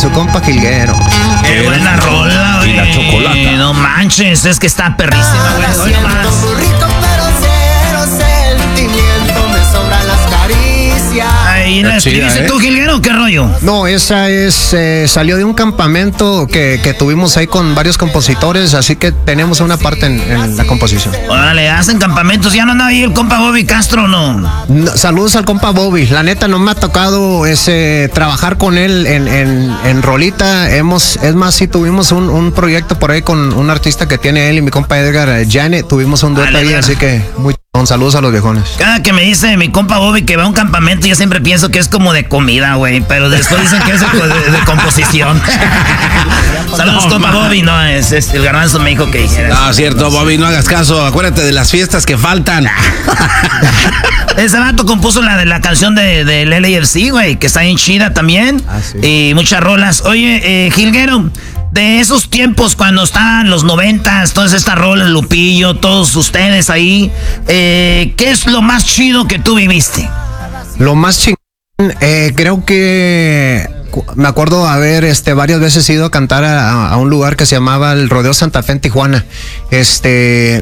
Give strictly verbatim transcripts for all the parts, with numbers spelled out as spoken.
su compa Jilguero. Qué buena rola, güey. Y la chocolata. No manches, es que está perrísima, güey. Oye, Siento más. burrito, pero cero sentimiento, me sobran las caricias. Ahí la Está chida, escribiste ¿eh? tú, Jilguero, ¿qué rollo? No, esa es, eh, salió de un campamento que, que tuvimos ahí con varios compositores, así que tenemos una parte en, en la composición. Órale, hacen campamentos. ¿Ya no anda ahí el compa Bobby Castro, no? No, saludos al compa Bobby. La neta no me ha tocado ese trabajar con él en, en, en rolita. Hemos, es más, sí tuvimos un, un proyecto por ahí con un artista que tiene él y mi compa Edgar eh, Janet. Tuvimos un dueto Dale, ahí, Edgar. así que muy chingón. Saludos a los viejones. Cada que me dice mi compa Bobby que va a un campamento, yo siempre pienso que es como de comida, güey. Pero después dicen que es de, de- de composición. Saludos, No, compa man. Bobby. No, es, es el garbanzo me dijo que dijera. No, cierto, Bobby, no hagas caso. Acuérdate de las fiestas que faltan. Ese vato compuso la de la canción de, del L A F C, güey, que está bien chida también. Ah, sí. Y muchas rolas. Oye, eh, Jilguero, de esos tiempos cuando estaban los noventas, todas estas rolas, Lupillo, todos ustedes ahí, eh, ¿qué es lo más chido que tú viviste? Lo más chingón, eh, creo que cu- me acuerdo haber este, varias veces ido a cantar a, a un lugar que se llamaba el Rodeo Santa Fe en Tijuana. Este,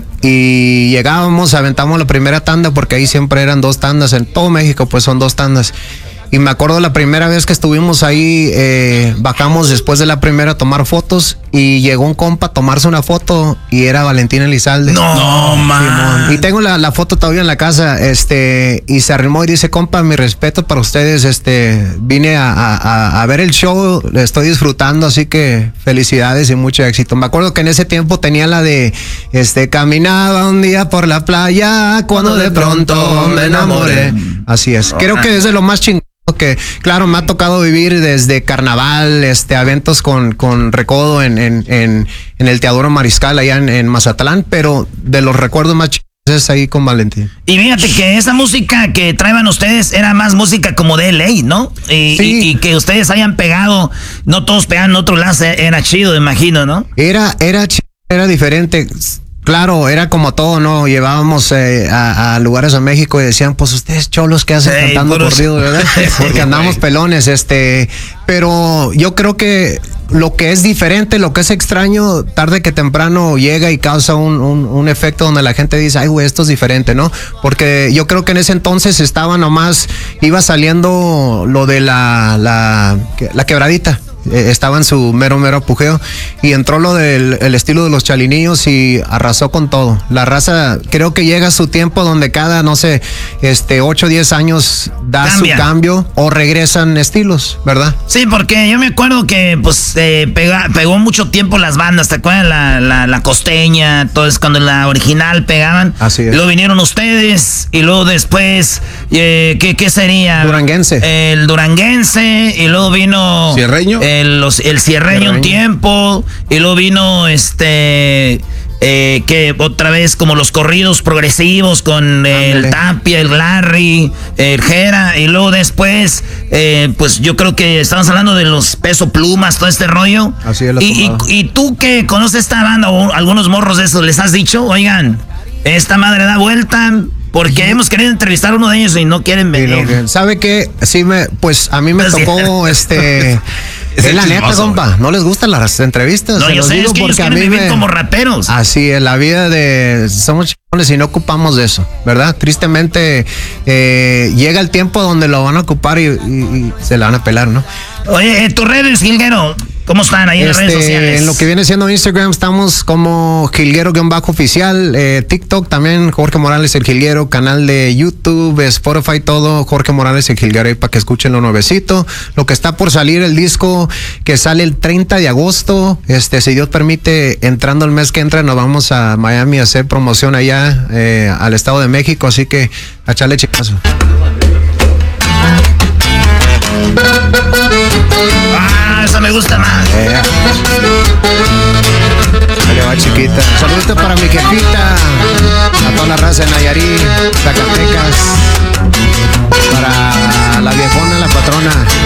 y llegábamos, aventamos la primera tanda, porque ahí siempre eran dos tandas. En todo México, pues son dos tandas. Y me acuerdo la primera vez que estuvimos ahí, eh, bajamos después de la primera a tomar fotos y llegó un compa a tomarse una foto y era Valentín Elizalde. No, man. Y tengo la, la foto todavía en la casa, este, y se arrimó y dice, compa, mi respeto para ustedes, este, vine a, a- a ver el show, le estoy disfrutando, así que felicidades y mucho éxito. Me acuerdo que en ese tiempo tenía la de, este, caminaba un día por la playa, cuando de pronto me enamoré. Así es, creo que es de lo más chingón. Que claro, me ha tocado vivir desde carnaval, este, eventos con, con Recodo en, en, en, en el Teodoro Mariscal allá en, en Mazatlán, pero de los recuerdos más chingones es ahí con Valentín. Y fíjate que esa música que traían ustedes era más música como de L A, ¿no? Y, Sí. y- y que ustedes hayan pegado, no todos pegaban en otro lado, era chido, imagino, ¿no? Era, era, ch- era diferente. Claro, era como todo, ¿no? Llevábamos eh, a, a lugares a México y decían, pues ustedes cholos que hacen Ey, cantando puros- corrido, ¿verdad? Porque andamos pelones, este. Pero yo creo que lo que es diferente, lo que es extraño, tarde que temprano llega y causa un, un, un efecto donde la gente dice, ay, güey, esto es diferente, ¿no? Porque yo creo que en ese entonces estaba nomás, iba saliendo lo de la, la, la quebradita. Eh, estaba en su mero mero apogeo y entró lo del el estilo de los chalinillos y arrasó con todo. La raza creo que llega a su tiempo donde cada, no sé, este ocho o diez años da Cambia. su cambio o regresan estilos, ¿verdad? Sí, porque yo me acuerdo que pues eh, pega- pegó mucho tiempo las bandas, ¿te acuerdas? La, la, la costeña, todo es cuando la original pegaban. Así es. Luego vinieron ustedes y luego después, eh, ¿qué, ¿qué sería? Duranguense. El duranguense y luego vino... ¿Cierreño? El, los- el cierreño un Cierreño. tiempo y luego vino este... eh, que otra vez como los corridos progresivos con el Ándale. Tapia, el Larry, el Jera, y luego después, eh, pues yo creo que estamos hablando de los Peso Plumas, todo este rollo. Así es la y, y, tumbada. y tú que conoces esta banda o algunos morros de esos, ¿les has dicho? Oigan, esta madre da vuelta, porque hemos querido entrevistar a uno de ellos y no quieren Y lo venir. que- ¿Sabe qué? Sí me, pues a mí me Así tocó este. Es Es la neta, chismoso, compa. No les gustan las entrevistas. No, se yo los sé, digo es que ellos porque a quieren mí vivir me- como raperos. Así es, la vida de somos chingones y no ocupamos de eso, ¿verdad? Tristemente eh, llega el tiempo donde lo van a ocupar y, y- y se la van a pelar, ¿no? Oye, tus redes, Jilguero, ¿cómo están ahí en las redes Este, sociales? en lo que viene siendo Instagram estamos como Jilguero-oficial, eh, TikTok también Jorge Morales el Jilguero, canal de YouTube, Spotify, todo Jorge Morales el Jilguero ahí para que escuchen lo nuevecito, lo que está por salir el disco que sale el treinta de agosto, este si Dios permite, entrando el mes que entra nos vamos a Miami a hacer promoción allá eh, al Estado de México, así que a echarle chicazo. Ah, esa me gusta más. Eh. Ahí le va, chiquita. Saludos para mi jefita, a toda la raza de Nayarit, Zacatecas, para la viejona, la patrona.